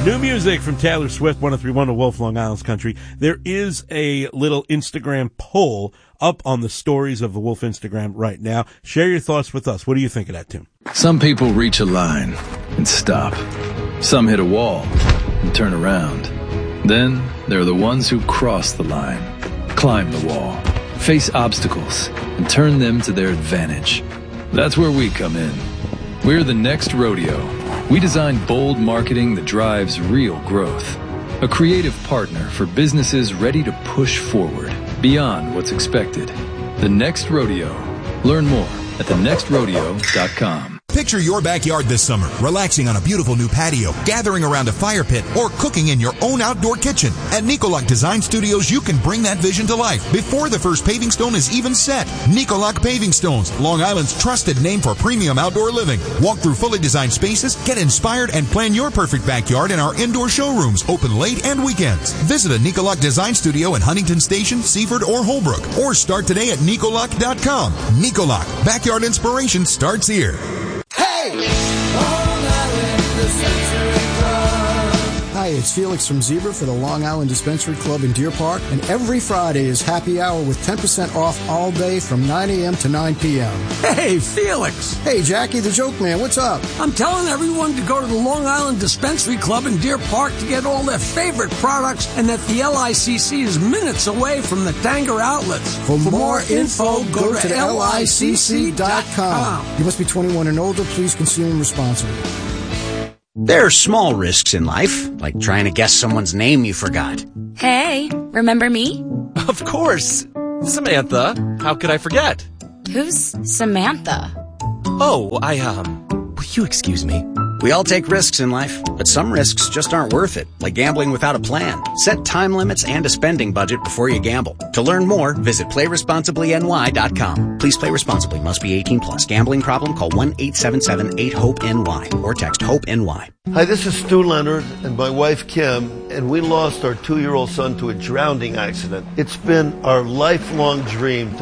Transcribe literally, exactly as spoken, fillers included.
New music from Taylor Swift, one oh three point one to Wolf, Long Island's Country. There is a little Instagram poll up on the stories of the Wolf Instagram right now. Share your thoughts with us. What do you think of that, Tim? Some people reach a line and stop. Some hit a wall and turn around. Then there are the ones who cross the line, climb the wall, face obstacles, and turn them to their advantage. That's where we come in. We're the Next Rodeo. We design bold marketing that drives real growth. A creative partner for businesses ready to push forward beyond what's expected. The Next Rodeo. Learn more at the next rodeo dot com. Picture your backyard this summer, relaxing on a beautiful new patio, gathering around a fire pit, or cooking in your own outdoor kitchen. At Nicolac Design Studios, you can bring that vision to life before the first paving stone is even set. Nicolac Paving Stones, Long Island's trusted name for premium outdoor living. Walk through fully designed spaces, get inspired, and plan your perfect backyard in our indoor showrooms, open late and weekends. Visit a Nicolac Design Studio in Huntington Station, Seaford, or Holbrook, or start today at Nicolac dot com. Nicolac, backyard inspiration starts here. Hey! Long Island Dispensary Club. Hi, it's Felix from Zebra for the Long Island Dispensary Club in Deer Park, and every Friday is happy hour with ten percent off all day from nine a.m. to nine p.m. Hey, Felix! Hey, Jackie the Joke Man, what's up? I'm telling everyone to go to the Long Island Dispensary Club in Deer Park to get all their favorite products, and that the L I C C is minutes away from the Tanger outlets. For, For more, more info, go, go to L I C C dot com. You must be twenty-one and older. Please consume responsibly. There are small risks in life, like trying to guess someone's name you forgot. Hey, remember me? Of course. Samantha. How could I forget? Who's Samantha? Oh, I, um, will you excuse me? We all take risks in life, but some risks just aren't worth it, like gambling without a plan. Set time limits and a spending budget before you gamble. To learn more, visit play responsibly N Y dot com. Please play responsibly. Must be eighteen plus. Gambling problem? Call one eight seven seven eight hope N Y or text HOPE-N-Y. Hi, this is Stu Leonard and my wife Kim, and we lost our two-year-old son to a drowning accident. It's been our lifelong dream to